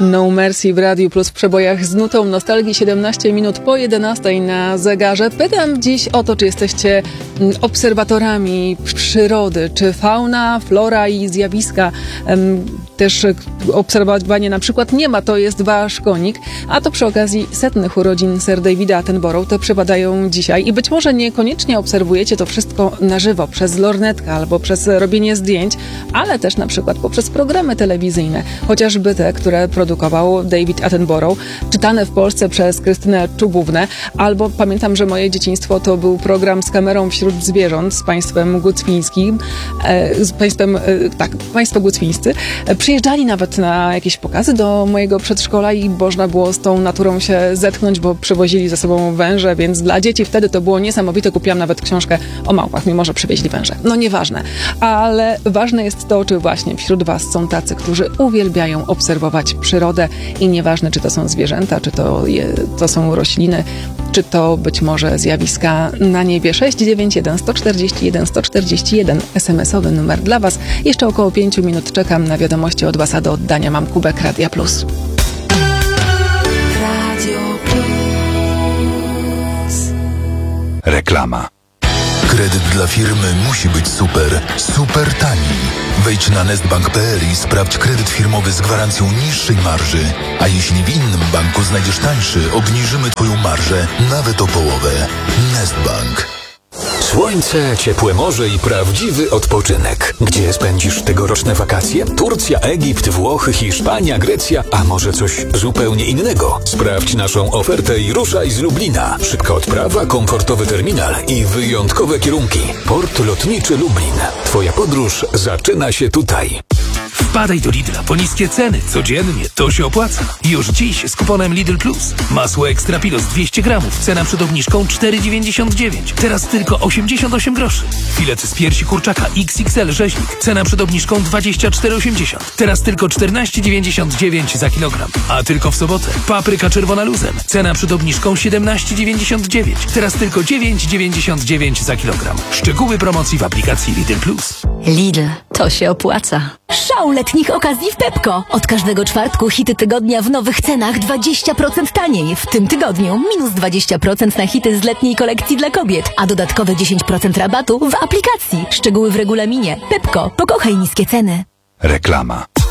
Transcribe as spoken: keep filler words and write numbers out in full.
No Mercy w Radiu Plus w przebojach z nutą nostalgii, siedemnaście minut po jedenastej na zegarze. Pytam dziś o to, czy jesteście obserwatorami przyrody, czy fauna, flora i zjawiska. Też obserwowanie na przykład nieba to jest wasz konik, a to przy okazji setnych urodzin Sir Davida Attenborough. Te przypadają dzisiaj i być może niekoniecznie obserwujecie to wszystko na żywo przez lornetkę albo przez robienie zdjęć, ale też na przykład poprzez programy telewizyjne, chociażby te, które produkował David Attenborough, czytane w Polsce przez Krystynę Czubównę, albo pamiętam, że moje dzieciństwo to był program z kamerą wśród zwierząt z państwem gucwińskim, e, z państwem, e, tak, państwo gucwińscy. E, przyjeżdżali nawet na jakieś pokazy do mojego przedszkola i można było z tą naturą się zetknąć, bo przywozili ze sobą węże, więc dla dzieci wtedy to było niesamowite. Kupiłam nawet książkę o małpach, mimo że przywieźli węże. No nieważne, ale ważne jest to, czy właśnie wśród was są tacy, którzy uwielbiają obserwować przyrodę i nieważne, czy to są zwierzęta, czy to, je, to są rośliny, czy to być może zjawiska na niebie. Sześć dziewięć jeden sto czterdzieści jeden sto czterdzieści jeden es em esowy numer dla was. Jeszcze około pięciu minut czekam na wiadomości od was, a do oddania mam kubek Radia Plus. Radio Plus. Reklama. Kredyt dla firmy musi być super, super tani. Wejdź na nestbank kropka pe el i sprawdź kredyt firmowy z gwarancją niższej marży. A jeśli w innym banku znajdziesz tańszy, obniżymy twoją marżę nawet o połowę. Nestbank. Słońce, ciepłe morze i prawdziwy odpoczynek. Gdzie spędzisz tegoroczne wakacje? Turcja, Egipt, Włochy, Hiszpania, Grecja, a może coś zupełnie innego? Sprawdź naszą ofertę i ruszaj z Lublina. Szybka odprawa, komfortowy terminal i wyjątkowe kierunki. Port lotniczy Lublin. Twoja podróż zaczyna się tutaj. Wpadaj do Lidla po niskie ceny. Codziennie to się opłaca. Już dziś z kuponem Lidl Plus. Masło Extra Pilos dwieście gramów. Cena przed obniżką cztery dziewięćdziesiąt dziewięć. Teraz tylko osiemdziesiąt osiem groszy. Filet z piersi kurczaka iks iks el rzeźnik. Cena przed obniżką dwadzieścia cztery osiemdziesiąt. Teraz tylko czternaście dziewięćdziesiąt dziewięć za kilogram. A tylko w sobotę papryka czerwona luzem. Cena przed obniżką siedemnaście dziewięćdziesiąt dziewięć. Teraz tylko dziewięć dziewięćdziesiąt dziewięć za kilogram. Szczegóły promocji w aplikacji Lidl Plus. Lidl, to się opłaca. Szał letnich okazji w Pepco. Od każdego czwartku hity tygodnia w nowych cenach dwadzieścia procent taniej. W tym tygodniu minus dwadzieścia procent na hity z letniej kolekcji dla kobiet, a dodatkowe dziesięć procent rabatu w aplikacji. Szczegóły w regulaminie. Pepco. Pokochaj niskie ceny. Reklama.